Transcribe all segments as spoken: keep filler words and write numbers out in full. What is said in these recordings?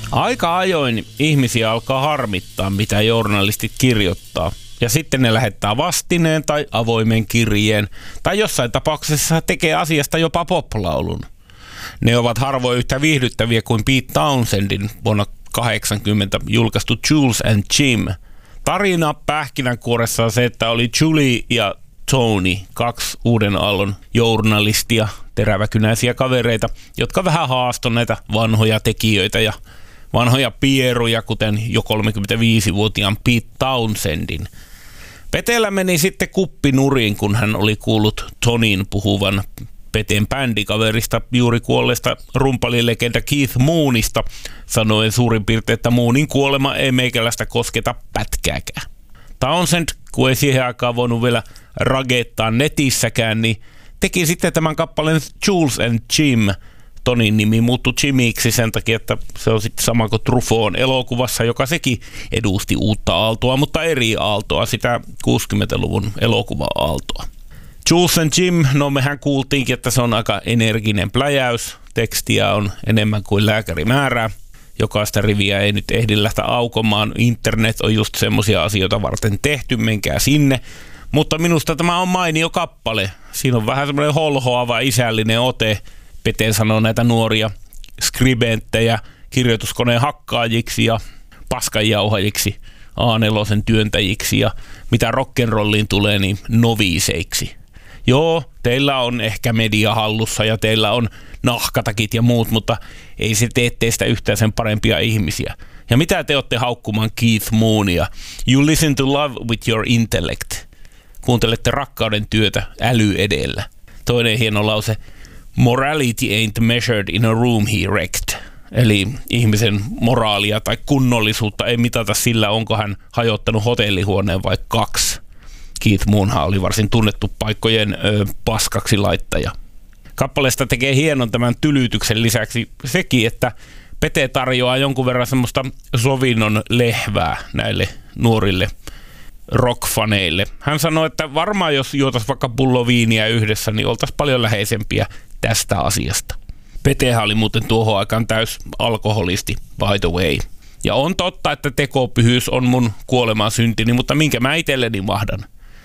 Aika ajoin ihmisiä alkaa harmittaa, mitä journalistit kirjoittaa. Ja sitten ne lähettää vastineen tai avoimen kirjeen, tai jossain tapauksessa tekee asiasta jopa poplaulun. Ne ovat harvoin yhtä viihdyttäviä kuin Pete Townshendin vuonna kahdeksankymmentä julkaistu Jules and Jim. Tarina pähkinänkuoressa on se, että oli Julie ja Tony, kaksi uuden aallon journalistia, teräväkynäisiä kavereita, jotka vähän haastoi näitä vanhoja tekijöitä ja vanhoja pieruja, kuten jo kolmekymmentäviisivuotiaan Pete Townshendin. Peteellä meni sitten kuppi nurin, kun hän oli kuullut Tonin puhuvan Peten bändikaverista juuri kuolleesta rumpalilegenda Keith Moonista, sanoen suurin piirtein, että Moonin kuolema ei meikäläistä kosketa pätkääkään. Townsend, kun ei siihen aikaan voinut vielä ragettaa netissäkään, niin teki sitten tämän kappaleen Jules and Jim. Tonin nimi muuttui Jimiksi sen takia, että se on sitten sama kuin Truffaut elokuvassa, joka sekin edusti uutta aaltoa, mutta eri aaltoa, sitä kuusikymmentäluvun elokuva-aaltoa. Jules and Jim, no mehän kuultiinkin, että se on aika energinen pläjäys. Tekstiä on enemmän kuin lääkäri määrää. Jokaista riviä ei nyt ehdi lähteä aukomaan. Internet on just semmoisia asioita varten tehty, menkää sinne. Mutta minusta tämä on mainio kappale. Siinä on vähän semmoinen holhoava isällinen ote. Pete sanoo näitä nuoria skribenttejä kirjoituskoneen hakkaajiksi ja paskanjauhajiksi, A neljä työntäjiksi ja mitä rock'n'rolliin tulee, niin noviiseiksi. Joo, teillä on ehkä media hallussa ja teillä on nahkatakit ja muut, mutta ei se tee teistä yhtään sen parempia ihmisiä. Ja mitä te olette haukkumaan Keith Moonia? You listen to love with your intellect. Kuuntelette rakkauden työtä äly edellä. Toinen hieno lause. Morality ain't measured in a room he wrecked. Eli ihmisen moraalia tai kunnollisuutta ei mitata sillä, onko hän hajottanut hotellihuoneen vai kaksi. Keith Moonhan oli varsin tunnettu paikkojen ö, paskaksi laittaja. Kappaleesta tekee hienon tämän tylytyksen lisäksi sekin, että Pete tarjoaa jonkun verran semmoista sovinnon lehvää näille nuorille rockfaneille. Hän sanoi, että varmaan jos juotaisiin vaikka pullo viiniä yhdessä, niin oltaisiin paljon läheisempiä tästä asiasta. Petehän oli muuten tuohon aikaan täys alkoholisti, by the way. Ja on totta, että tekopyhyys on mun kuoleman syntini, mutta minkä mä itselleni mahdan.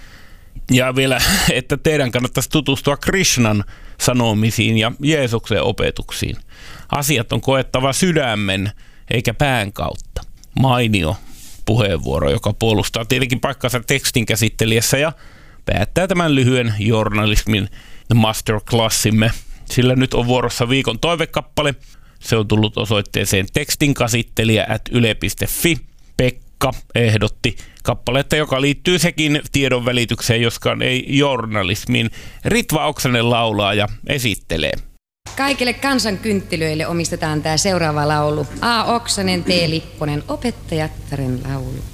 Ja vielä, että teidän kannattaisi tutustua Krishnan sanomisiin ja Jeesuksen opetuksiin. Asiat on koettava sydämen eikä pään kautta. Mainio puheenvuoro, joka puolustaa tietenkin paikkansa tekstinkäsittelijässä ja päättää tämän lyhyen journalismin masterclassimme. Sillä nyt on vuorossa viikon toivekappale. Se on tullut osoitteeseen tekstinkäsittelijä at yle piste fi. Pekka ehdotti kappaletta, joka liittyy sekin tiedon välitykseen, joskaan ei journalismiin. Ritva Oksanen laulaa ja esittelee. Kaikille kansankynttilöille omistetaan tämä seuraava laulu. A. Oksanen, T. Lipponen, opettajattaren laulu.